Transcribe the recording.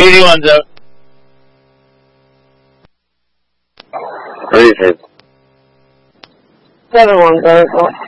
81's out. What do you think? 7-1 goes.